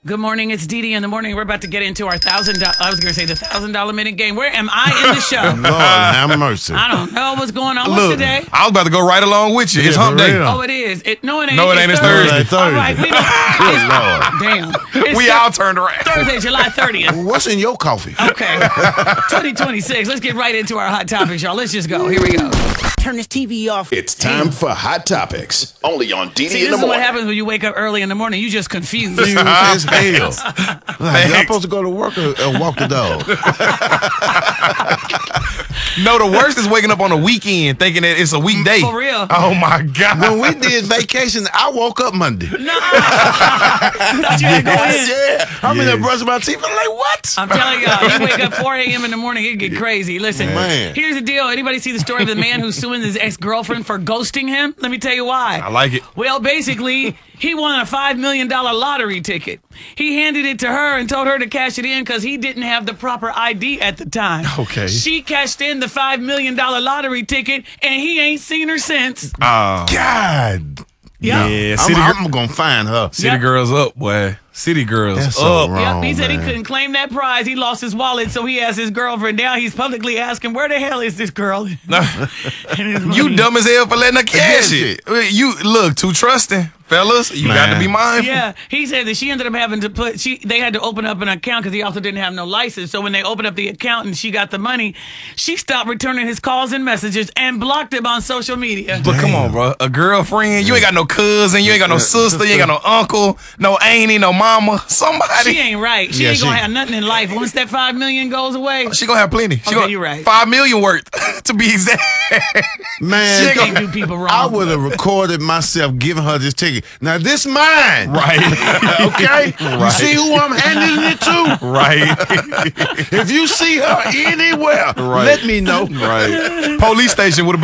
Good morning. It's Dee Dee in the morning. We're about to get into our $1,000. I was going to say the $1,000 minute game. Where am I in the show? Lord have mercy. I don't know what's going on. What's today? I was about to go right along with you. It's hump day. Oh, it is. No, it ain't. No, it ain't. It's Thursday. All right. We don't. Good Lord. Damn. We all turned around. Thursday, July 30th. What's in your coffee? Okay. 2026. Let's get right into our hot topics, y'all. Let's just go. Here we go. Turn this TV off. It's time for Hot Topics. Only on See, Dee Dee in this the is what morning. happens when you wake up early in the morning. You just confused. As hell. Like, y'all supposed to go to work or walk the dog? No, the worst is waking up on a weekend thinking that it's a weekday. For real. Oh, my God. When we did vacation, I woke up Monday. No. Thought you had to go in. Yeah. I'm in there brushing my teeth. I'm like, what? I'm telling y'all, you wake up 4 a.m. in the morning, it get crazy. Listen, Man. here's the deal. Anybody see the story of the man who's suing his ex-girlfriend for ghosting him? Let me tell you why. I like it. Well, basically, he won a $5 million lottery ticket. He handed it to her and told her to cash it in because he didn't have the proper ID at the time. Okay. She cashed in the $5 million lottery ticket, and he ain't seen her since. God. Yeah, City, I'm going to find her. City Girls up, boy. City Girls That's so up. wrong. Yep, he said he man. couldn't claim that prize. He lost his wallet, so he asked his girlfriend. Now he's publicly asking, where the hell is this girl? You dumb as hell for letting her cash it. You look too trusting, fellas. You got to be mindful. Yeah, he said that she ended up having to they had to open up an account because he also didn't have no license. So when they opened up the account and she got the money, she stopped returning his calls and messages and blocked him on social media. But come on, bro. A girlfriend, you ain't got no cousin, you ain't got no sister, you ain't got no uncle, no auntie, no mama. Somebody. She ain't right. She ain't gonna have nothing in life. Once that $5 million goes away, She gonna have plenty. She Okay, gonna, you right. $5 million worth, to be exact. Man, she can't do people wrong. I would have recorded myself giving her this ticket. Now, this mine. Right. Okay? You Right. see who I'm handing it to? Right. If you see her anywhere, let me know. Right. Police station would have